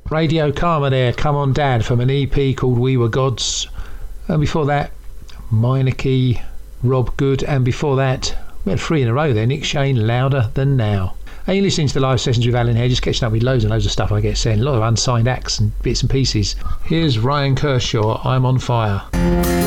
Radio Karma there, Come On Dad, from an EP called We Were Gods. And before that, Meineke, Rob Good. And before that, we had 3 in a row there, Nick Shane, Louder Than Now. And you're listening to the live sessions with Alan here, just catching up with loads and loads of stuff I get sent, a lot of unsigned acts and bits and pieces. Here's Ryan Kershaw, I'm on Fire.